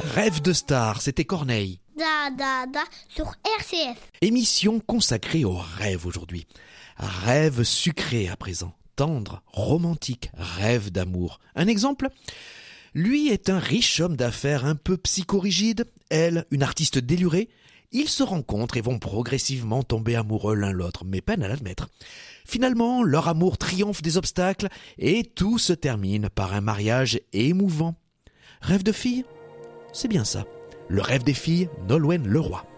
Rêve de star, c'était Corneille. Da da da sur RCF. Émission consacrée aux rêves aujourd'hui. Rêve sucré à présent, tendre, romantique, rêve d'amour. Un exemple ? Lui est un riche homme d'affaires un peu psychorigide, elle, une artiste délurée. Ils se rencontrent et vont progressivement tomber amoureux l'un l'autre, mais peinent à l'admettre. Finalement, leur amour triomphe des obstacles et tout se termine par un mariage émouvant. Rêve de fille ? C'est bien ça. Le rêve des filles, Nolwenn Leroy.